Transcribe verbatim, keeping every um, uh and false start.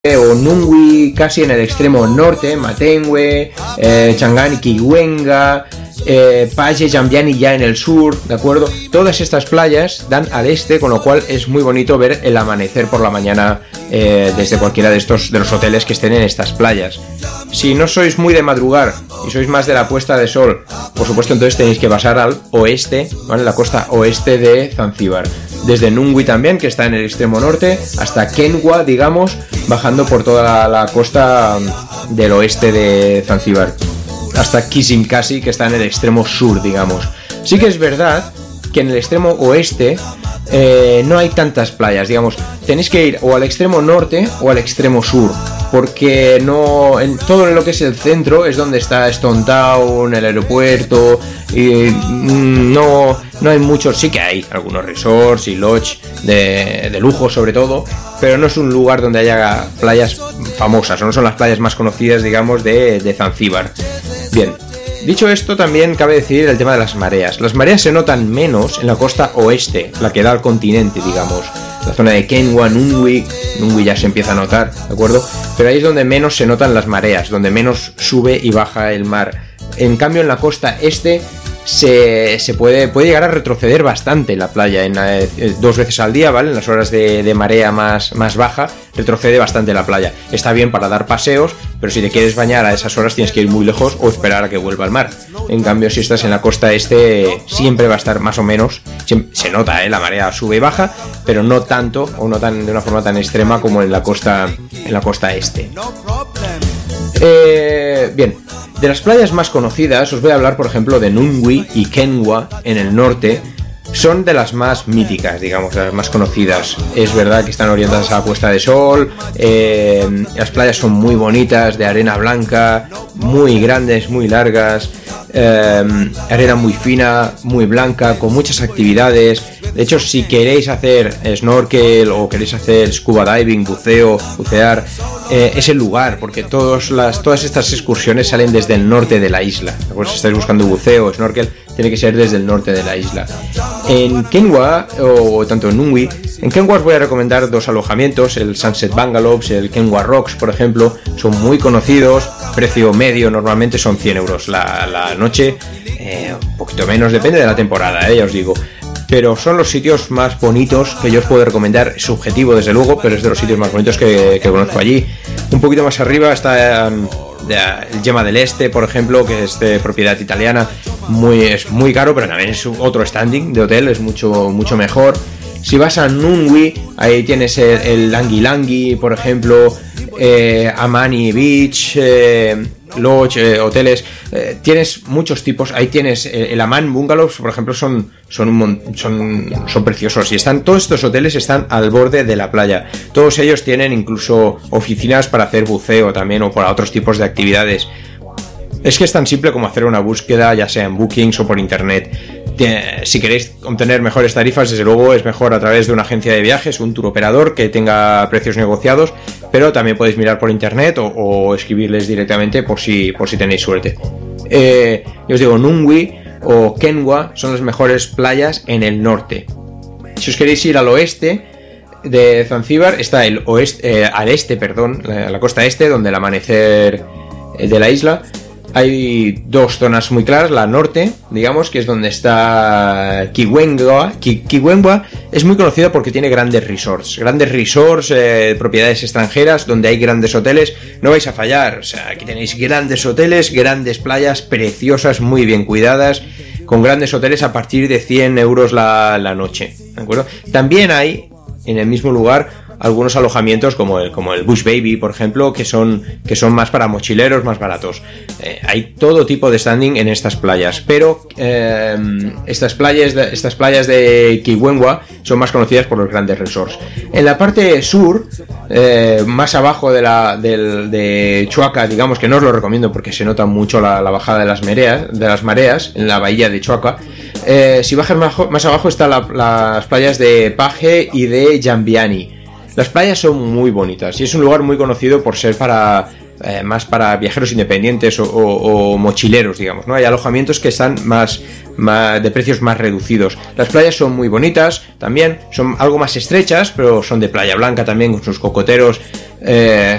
o Nungwi casi en el extremo norte, Matengwe, eh, Changani, Kiwenga, eh, Paje, Jambiani ya en el sur, ¿de acuerdo? Todas estas playas dan al este, con lo cual es muy bonito ver el amanecer por la mañana eh, desde cualquiera de estos de los hoteles que estén en estas playas. Si no sois muy de madrugar y sois más de la puesta de sol, por supuesto entonces tenéis que pasar al oeste, ¿vale? La costa oeste de Zanzíbar. Desde Nungwi también, que está en el extremo norte, hasta Kenwa, digamos, bajando por toda la, la costa del oeste de Zanzíbar, hasta Kizimkazi, que está en el extremo sur, digamos. Sí que es verdad que en el extremo oeste eh, no hay tantas playas, digamos, tenéis que ir o al extremo norte o al extremo sur, porque no, en todo lo que es el centro es donde está Stone Town, el aeropuerto, y no, no hay muchos, sí que hay algunos resorts y lodge de, de lujo sobre todo, pero no es un lugar donde haya playas famosas, o no son las playas más conocidas, digamos, de, de Zanzíbar. Bien, dicho esto, también cabe decir el tema de las mareas. Las mareas se notan menos en la costa oeste, la que da al continente, digamos. La zona de Kenwa, Nungwi, Nungwi ya se empieza a notar, ¿de acuerdo? Pero ahí es donde menos se notan las mareas, donde menos sube y baja el mar. En cambio, en la costa este se, se puede, puede llegar a retroceder bastante la playa en, eh, dos veces al día, ¿vale? En las horas de, de marea más, más baja, retrocede bastante la playa. Está bien para dar paseos, pero si te quieres bañar a esas horas tienes que ir muy lejos o esperar a que vuelva al mar. En cambio, si estás en la costa este, siempre va a estar más o menos, se nota, ¿eh? La marea sube y baja, pero no tanto o no tan de una forma tan extrema como en la costa, en la costa este. Eh, bien, de las playas más conocidas os voy a hablar, por ejemplo, de Nungwi y Kenwa en el norte. Son de las más míticas, digamos, de las más conocidas. Es verdad que están orientadas a la puesta de sol, eh, las playas son muy bonitas, de arena blanca, muy grandes, muy largas, eh, arena muy fina, muy blanca, con muchas actividades. De hecho, si queréis hacer snorkel o queréis hacer scuba diving, buceo, bucear, eh, es el lugar, porque todos las, todas estas excursiones salen desde el norte de la isla. Pues si estáis buscando buceo o snorkel, tiene que ser desde el norte de la isla. En Kenwa, o tanto en Nungwi, en Kenwa os voy a recomendar dos alojamientos, el Sunset Bungalows, el Kenwa Rocks, por ejemplo, son muy conocidos, precio medio normalmente son cien euros la, la noche, eh, un poquito menos, depende de la temporada, eh, ya os digo. Pero son los sitios más bonitos que yo os puedo recomendar, subjetivo desde luego, pero es de los sitios más bonitos que, que conozco allí. Un poquito más arriba está um, el Gemma del Este, por ejemplo, que es de propiedad italiana, muy, es muy caro, pero también es otro standing de hotel, es mucho, mucho mejor. Si vas a Nungwi, ahí tienes el, el Langi Langi, por ejemplo, eh, Amani Beach, eh, lodge, eh, hoteles, eh, tienes muchos tipos. Ahí tienes eh, el Aman Bungalows, por ejemplo, son son, un mon- son son preciosos, y están todos estos hoteles están al borde de la playa. Todos ellos tienen incluso oficinas para hacer buceo también, o para otros tipos de actividades. Es que es tan simple como hacer una búsqueda, ya sea en Bookings o por internet. Si queréis obtener mejores tarifas, desde luego es mejor a través de una agencia de viajes, un tour operador que tenga precios negociados, pero también podéis mirar por internet o, o escribirles directamente por si, por si tenéis suerte. Eh, yo os digo, Nungwi o Kenwa son las mejores playas en el norte. Si os queréis ir al oeste de Zanzíbar, está el oeste, eh, al este, perdón, la, la costa este, donde el amanecer de la isla. Hay dos zonas muy claras, la norte, digamos, que es donde está Kiwenga. Kiwenga es muy conocida porque tiene grandes resorts, grandes resorts, eh, propiedades extranjeras, donde hay grandes hoteles. No vais a fallar, o sea, aquí tenéis grandes hoteles, grandes playas preciosas, muy bien cuidadas, con grandes hoteles a partir de cien euros la, la noche, ¿de acuerdo? También hay, en el mismo lugar, algunos alojamientos como el, como el Bush Baby, por ejemplo, que son, que son más para mochileros, más baratos. Eh, hay todo tipo de standing en estas playas, pero eh, estas playas de, estas playas de Kiwenga son más conocidas por los grandes resorts. En la parte sur, eh, más abajo de la del, de Chuaca, digamos, que no os lo recomiendo porque se nota mucho la, la bajada de las mareas, de las mareas en la bahía de Chuaca. Eh, si bajas más, más abajo están la, las playas de Paje y de Jambiani. Las playas son muy bonitas y es un lugar muy conocido por ser para eh, más para viajeros independientes o, o, o mochileros, digamos, ¿no? Hay alojamientos que están más, más de precios más reducidos. Las playas son muy bonitas, también son algo más estrechas, pero son de playa blanca también, con sus cocoteros. Eh,